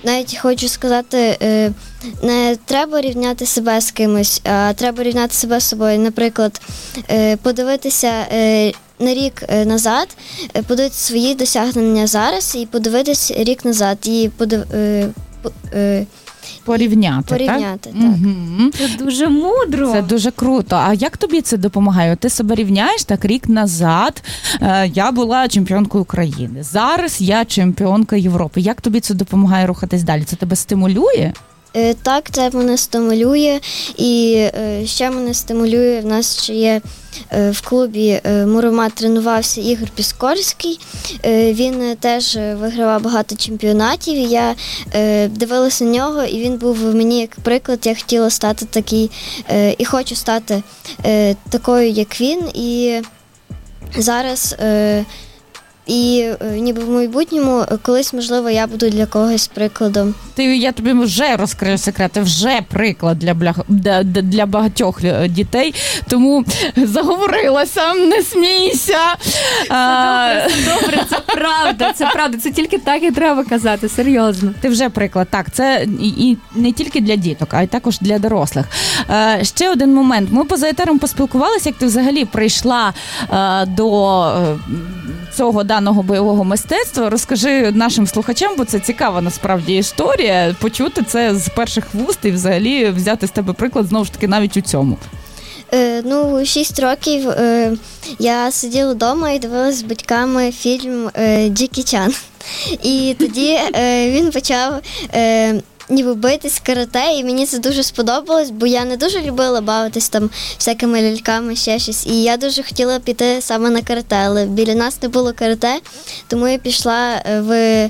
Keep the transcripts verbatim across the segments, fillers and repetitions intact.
навіть хочу сказати, не треба рівняти себе з кимось, а треба рівняти себе з собою. Наприклад, подивитися на рік назад, подивитися свої досягнення зараз і подивитися рік назад. І подив... Порівняти, Порівняти, так? так. Угу. Це дуже мудро. Це дуже круто. А як тобі це допомагає? Ти себе рівняєш, так, рік назад е, я була чемпіонкою України. Зараз я чемпіонка Європи. Як тобі це допомагає рухатись далі? Це тебе стимулює? Так, це мене стимулює. І ще мене стимулює, в нас ще є в клубі Муромат тренувався Ігор Піскорський. Він теж вигравав багато чемпіонатів. І я дивилася на нього, і він був мені як приклад. Я хотіла стати такий, і хочу стати такою, як він. І зараз... І ніби в майбутньому колись, можливо, я буду для когось прикладом. Ти, я тобі вже розкрию секрети, вже приклад для, для, для багатьох дітей, тому заговорилася, не смійся. Це добре, це добре, це правда, це правда, це тільки так і треба казати, серйозно. Ти вже приклад, так, це і, і не тільки для діток, а й також для дорослих. Е, ще один момент, ми поза етером поспілкувалися, як ти взагалі прийшла е, до е, цього даного бойового мистецтва. Розкажи нашим слухачам, бо це цікава насправді історія, почути це з перших вуст і взагалі взяти з тебе приклад, знову ж таки, навіть у цьому. Е, ну, шість років е, я сиділа вдома і дивилася з батьками фільм е, «Джекі Чан». І тоді е, він почав... Е, ніби битись карате, і мені це дуже сподобалось, бо я не дуже любила бавитись там всякими ляльками, ще щось. І я дуже хотіла піти саме на карате, але біля нас не було карате, тому я пішла в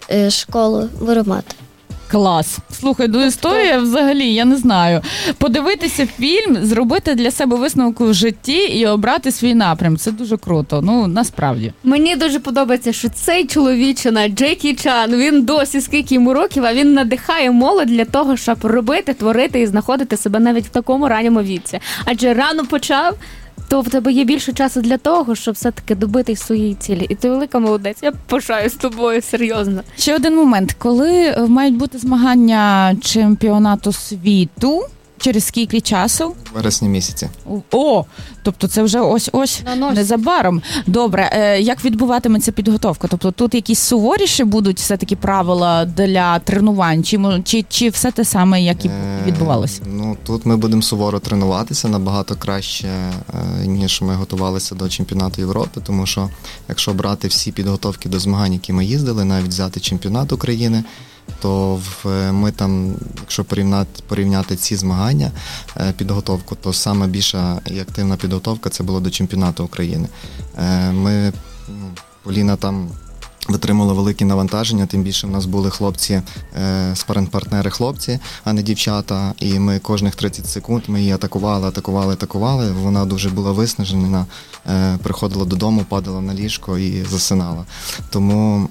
школу Муромат. Клас. Слухай, ну історія взагалі, я не знаю. Подивитися фільм, зробити для себе висновок в житті і обрати свій напрям. Це дуже круто. Ну, насправді. Мені дуже подобається, що цей чоловічина, Джекі Чан, він досі скільки йому років, а він надихає молодь для того, щоб робити, творити і знаходити себе навіть в такому ранньому віці. Адже рано почав, то в тебе є більше часу для того, щоб все-таки добитись своєї цілі. І ти велика молодець. Я пишаюсь з тобою, серйозно. Ще один момент. Коли мають бути змагання чемпіонату світу, через скільки часу? В вересні місяці. О, тобто це вже ось-ось незабаром. Добре, як відбуватиметься підготовка? Тобто тут якісь суворіші будуть все-таки правила для тренувань? Чи, чи, чи все те саме, як і відбувалося? Е, ну, тут ми будемо суворо тренуватися набагато краще, ніж ми готувалися до чемпіонату Європи, тому що якщо брати всі підготовки до змагань, які ми їздили, навіть взяти чемпіонат України, то в, ми там, якщо порівняти, порівняти ці змагання, підготовку, то саме більша і активна підготовка це було до чемпіонату України. Ми, ну, Поліна там витримала великі навантаження, тим більше в нас були хлопці, спаринг-партнери хлопці, а не дівчата, і ми кожних тридцять секунд ми її атакували, атакували, атакували, вона дуже була виснажена, приходила додому, падала на ліжко і засинала. Тому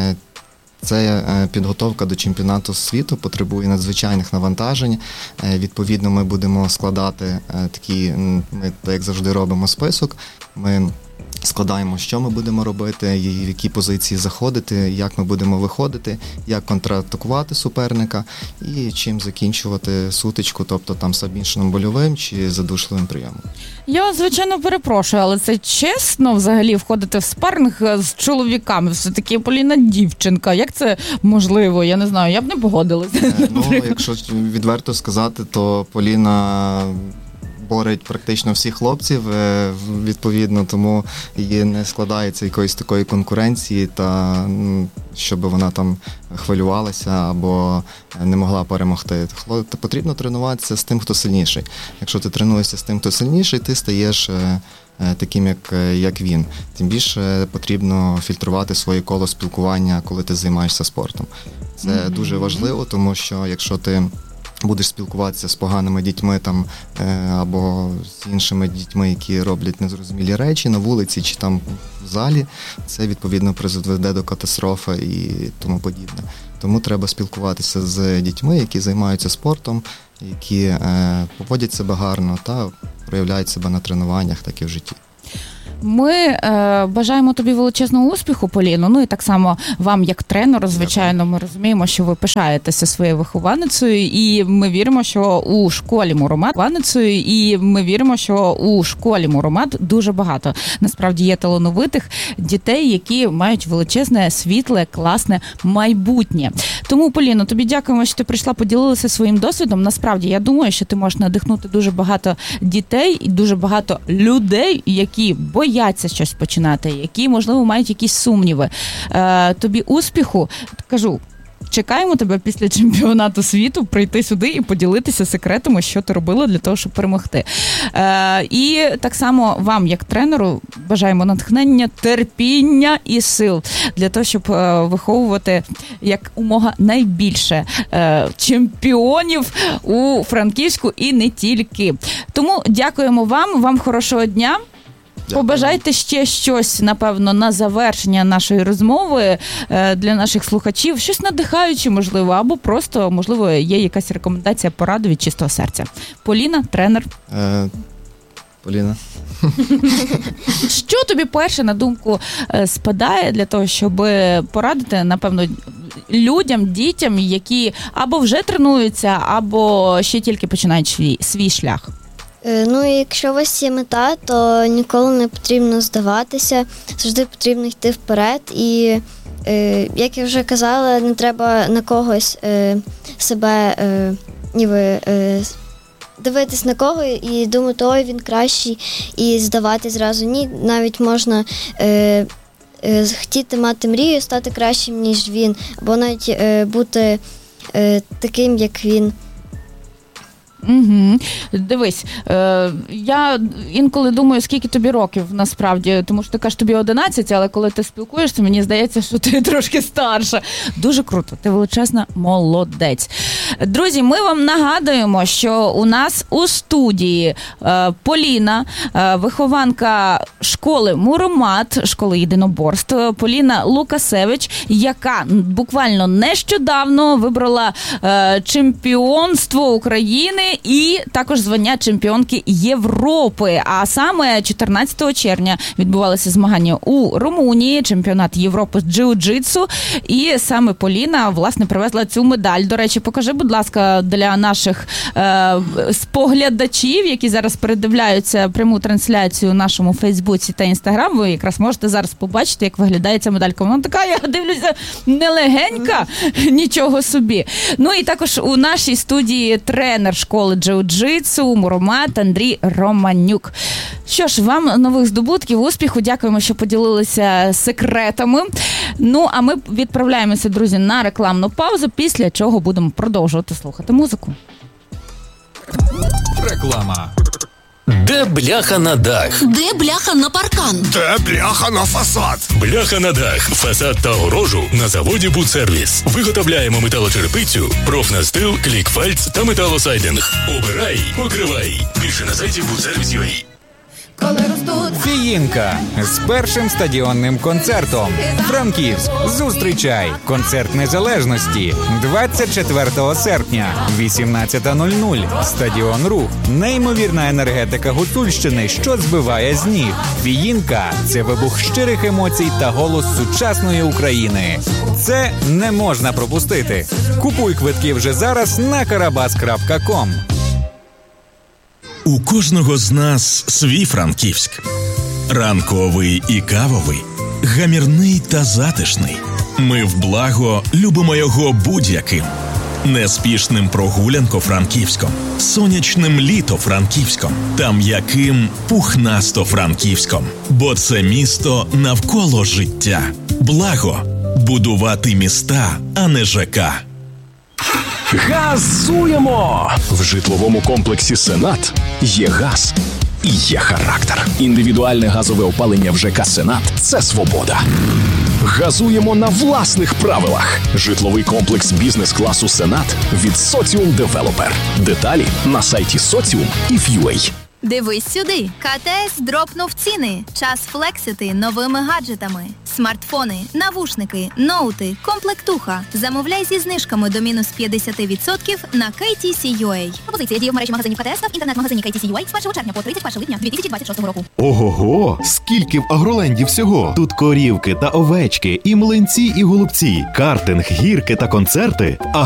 це підготовка до чемпіонату світу потребує надзвичайних навантажень. Відповідно, ми будемо складати такі, ми, як завжди, робимо список. Ми складаємо, що ми будемо робити, в які позиції заходити, як ми будемо виходити, як контратакувати суперника і чим закінчувати сутичку, тобто там сабмішеном больовим чи задушливим прийомом. Я, звичайно, перепрошую, але це чесно взагалі входити в спарринг з чоловіками? Все-таки Поліна дівчинка. Як це можливо? Я не знаю, я б не погодилася. Ну, якщо відверто сказати, то Поліна борить практично всіх хлопців, відповідно, тому її не складається якоїсь такої конкуренції, та щоб вона там хвилювалася або не могла перемогти. Потрібно тренуватися з тим, хто сильніший. Якщо ти тренуєшся з тим, хто сильніший, ти стаєш таким, як, як він. Тим більше потрібно фільтрувати своє коло спілкування, коли ти займаєшся спортом. Це mm-hmm. дуже важливо, тому що якщо ти будеш спілкуватися з поганими дітьми там або з іншими дітьми, які роблять незрозумілі речі на вулиці чи там в залі, це відповідно призведе до катастрофи і тому подібне. Тому треба спілкуватися з дітьми, які займаються спортом, які поводять себе гарно та проявляють себе на тренуваннях, так і в житті. Ми е, бажаємо тобі величезного успіху, Поліно. Ну і так само вам, як тренеру, звичайно, ми розуміємо, що ви пишаєтеся своєю вихованицею, і ми віримо, що у школі Муромат вихованицею, і ми віримо, що у школі Муромат дуже багато насправді є талановитих дітей, які мають величезне, світле, класне майбутнє. Тому, Поліно, тобі дякуємо, що ти прийшла, поділилася своїм досвідом. Насправді, я думаю, що ти можеш надихнути дуже багато дітей і дуже багато людей, які бояться щось починати, які, можливо, мають якісь сумніви. Е, тобі успіху, кажу, чекаємо тебе після чемпіонату світу прийти сюди і поділитися секретами, що ти робила для того, щоб перемогти. Е, і так само вам, як тренеру, бажаємо натхнення, терпіння і сил для того, щоб е, виховувати як умога найбільше е, чемпіонів у Франківську і не тільки. Тому дякуємо вам, вам хорошого дня. Дякую. Побажайте ще щось, напевно, на завершення нашої розмови для наших слухачів. Щось надихаюче, можливо, або просто, можливо, є якась рекомендація, поради від чистого серця. Поліна, тренер. Е, Поліна. Що тобі перше на думку спадає для того, щоб порадити, напевно, людям, дітям, які або вже тренуються, або ще тільки починають свій, свій шлях? Ну, і якщо у вас є мета, то ніколи не потрібно здаватися, завжди потрібно йти вперед. І, е, як я вже казала, не треба на когось е, себе е, ніби, е, дивитись на кого і думати, ой, він кращий, і здавати зразу. Ні, навіть можна е, е, хотіти мати мрію, стати кращим, ніж він, або навіть е, бути е, таким, як він. Угу. Дивись, е, я інколи думаю, скільки тобі років насправді, тому що ти кажеш, тобі одинадцять, але коли ти спілкуєшся, мені здається, що ти трошки старша. Дуже круто, ти величезна молодець. Друзі, ми вам нагадуємо, що у нас у студії е, Поліна, е, вихованка школи Муромат, школи єдиноборств, Поліна Лукасевич, яка буквально нещодавно вибрала е, чемпіонство України і також звання чемпіонки Європи. А саме чотирнадцятого червня відбувалися змагання у Румунії, чемпіонат Європи з джиу-джитсу. І саме Поліна, власне, привезла цю медаль. До речі, покажи, будь ласка, для наших е, споглядачів, які зараз передивляються пряму трансляцію у нашому Фейсбуці та Інстаграм. Ви якраз можете зараз побачити, як виглядає ця медалька. Вона така, я дивлюся, нелегенька, нічого собі. Ну і також у нашій студії тренер школи джиу-джитсу Муромат Андрій Романюк. Що ж, вам нових здобутків, успіху, дякуємо, що поділилися секретами. Ну, а ми відправляємося, друзі, на рекламну паузу, після чого будемо продовжувати слухати музику. Реклама. Де бляха на дах? Де бляха на паркан? Де бляха на фасад? Бляха на дах, фасад та огорожу на заводі «Будсервіс». Виготовляємо металочерепицю, профнастил, клікфальц та металосайдинг. Обирай, покривай. Більше на сайті будсервіс крапка ю а. Фіїнка з першим стадіонним концертом. Франківськ. Зустрічай. Концерт Незалежності. двадцять четвертого серпня. вісімнадцята нуль нуль. Стадіон Рух. Неймовірна енергетика Гуцульщини, що збиває з ніг. Фіїнка – це вибух щирих емоцій та голос сучасної України. Це не можна пропустити. Купуй квитки вже зараз на карабас крапка ком. У кожного з нас свій Франківськ. Ранковий і кавовий, гамірний та затишний. Ми в благо любимо його будь-яким. Неспішним прогулянко-франківськом, сонячним літо-франківськом та м'яким пухнасто-франківськом. Бо це місто навколо життя. Благо – будувати міста, а не ЖК. Газуємо! В житловому комплексі «Сенат» є газ і є характер. Індивідуальне газове опалення в ЖК «Сенат» – це свобода. Газуємо на власних правилах. Житловий комплекс бізнес-класу «Сенат» від «Соціум Девелопер». Деталі на сайті соціум і ф ю ей. Дивись сюди. ка те ес дропнув ціни. Час флексити новими гаджетами. Смартфони, навушники, ноути, комплектуха. Замовляй зі знижками до мінус п'ятдесят відсотків на кей ті сі точка ю а. Пропозиція діє в мережі магазинів КТС та в інтернет-магазині кей ті сі точка ю а з першого червня по тридцять першого липня дві тисячі двадцять шостого року. Ого-го! Скільки в Агроленді всього! Тут корівки та овечки, і млинці, і голубці, картинг, гірки та концерти.